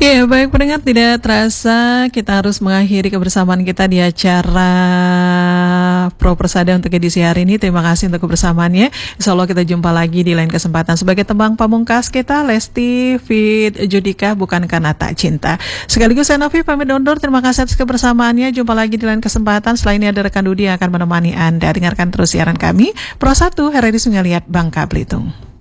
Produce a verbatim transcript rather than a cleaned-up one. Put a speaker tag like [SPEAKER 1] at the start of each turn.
[SPEAKER 1] Ya, baik pendengar, tidak terasa kita harus mengakhiri kebersamaan kita di acara Pro Persada untuk edisi hari ini. Terima kasih untuk kebersamaannya. Insya Allah kita jumpa lagi di lain kesempatan. Sebagai tembang pamungkas kita, Lesti Fit Judika, Bukan Karena Tak Cinta. Sekaligus saya Novi pamit undur. Terima kasih atas kebersamaannya. Jumpa lagi di lain kesempatan. Selain ini ada rekan Dudi yang akan menemani Anda. Dengarkan terus siaran kami Pro satu Heredi Sungai Liat, Bangka Belitung.